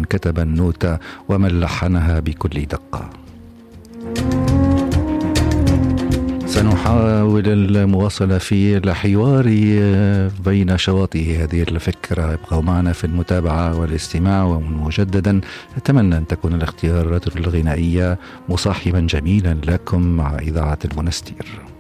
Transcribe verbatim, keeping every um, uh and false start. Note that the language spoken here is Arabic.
كتب النوتة ومن لحنها بكل دقة. سنحاول المواصلة في الحوار بين شواطئ هذه الفكرة. ابقوا معنا في المتابعة والاستماع، ومجددا أتمنى أن تكون الاختيارات الغنائية مصاحبا جميلا لكم مع إذاعة المنستير.